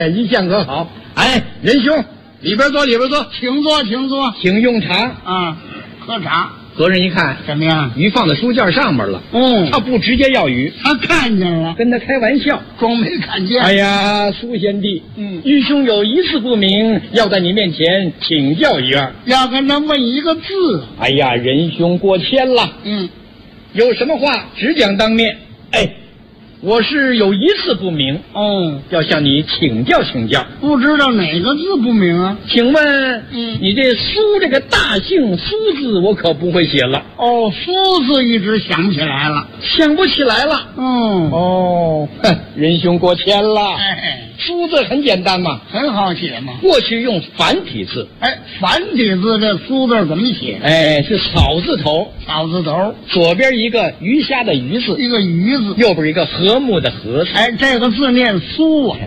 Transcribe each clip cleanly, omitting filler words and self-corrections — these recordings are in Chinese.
一向可好。哎，仁兄，里边坐，里边坐， 请坐，请坐， 请用茶啊，喝茶。 和尚一看怎么样？ 鱼放在书架上面了。他不直接要鱼， 他看见了， 跟他开玩笑， 装没看见。 哎呀，苏贤弟，愚兄有一事不明，要在你面前请教一二。 要跟他问一个字。 哎呀，仁兄过谦了。有什么话只讲当面。哎，我是有一事不明，要向你请教请教。 不知道哪个字不明啊？ 请问，你这苏这个大姓苏字，我可不会写了。 苏字一直想不起来了， 想不起来了。仁兄过谦了。苏字很简单嘛， 很好写嘛。 过去用繁体字。 繁体字这苏字怎么写？ 是草字头， 草字头， 左边一个鱼虾的鱼字， 一个鱼字， 右边一个和睦的和字。 这个字念苏啊。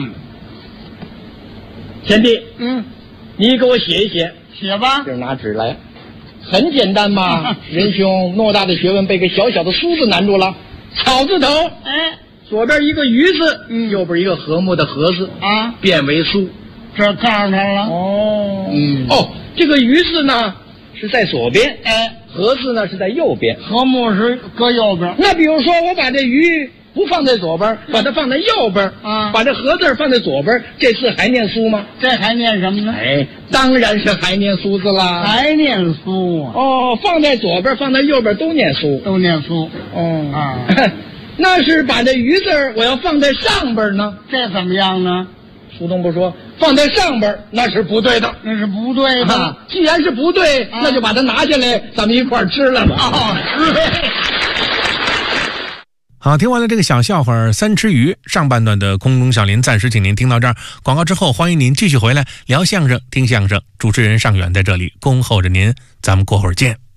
贤弟，你给我写一写。 写吧。 这拿纸来，很简单嘛。仁兄偌大的学问被个小小的苏字难住了。草字头，左边一个鱼字，右边一个和睦的和字啊，变为苏。 这告诉他了。 这个鱼字呢是在左边，和字呢是在右边， 和睦是搁右边。 那比如说我把这鱼不放在左边，把它放在右边，把这和字放在左边，这字还念苏吗？ 这还念什么呢？ 当然是还念苏字啦。 还念苏啊？ 放在左边，放在右边都念苏， 都念苏。 那是把这鱼字我要放在上边呢， 这怎么样呢？ 苏东坡说放在上边那是不对的， 那是不对的。 既然是不对，那就把它拿下来，咱们一块儿吃了吧。 好，听完了这个小笑话三吃鱼，上半段的空中小林暂时请您听到这儿，广告之后欢迎您继续回来聊相声听相声，主持人尚远在这里恭候着您，咱们过会儿见。